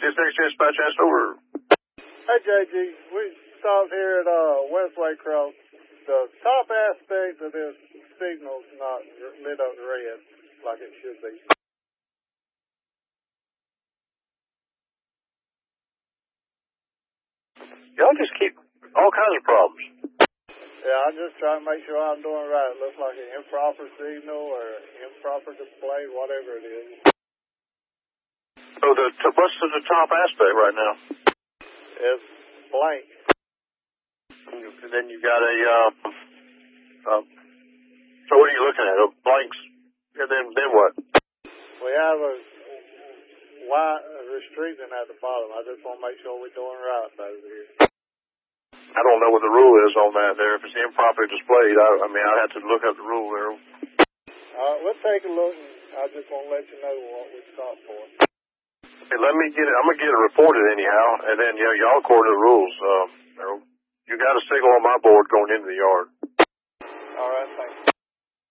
Dispatch, dispatch, over. Hey, JG, we stopped here at Westway Cross. The top aspect of this signal's not lit up red like it should be. Y'all just keep all kinds of problems. Yeah, I'm just trying to make sure I'm doing right. It looks like an improper signal or improper display, whatever it is. So what's the top aspect right now? It's blank. And then you got a, so what are you looking at? Blanks? And then what? We have a white restriction at the bottom. I just want to make sure we're doing right over here. I don't know what the rule is on that there. If it's improperly displayed, I mean, I'd have to look up the rule there. We'll take a look, and I just want to let you know what we stopped for. Hey, let me get it. I'm going to get it reported anyhow, and then, y'all according to the rules. You got a signal on my board going into the yard. All right, thanks.